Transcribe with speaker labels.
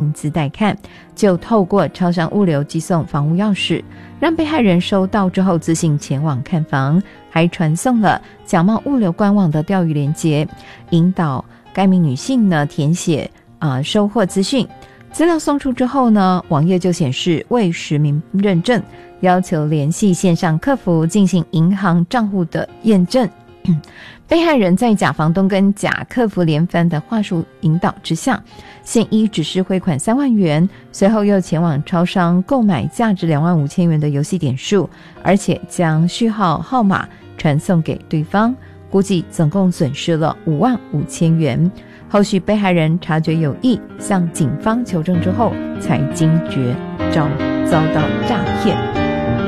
Speaker 1: 名字带看，就透过超商物流寄送房屋钥匙，让被害人收到之后自行前往看房，还传送了假冒物流官网的钓鱼连结，引导该名女性呢填写收货资讯。资料送出之后呢，网页就显示未实名认证，要求联系线上客服进行银行账户的验证。被害人在假房东跟假客服连番的话术引导之下，现一只是汇款3万元，随后又前往超商购买价值25000元的游戏点数，而且将序号码传送给对方，估计总共损失了55000元。后续被害人察觉有异，向警方求证之后才惊觉遭到诈骗。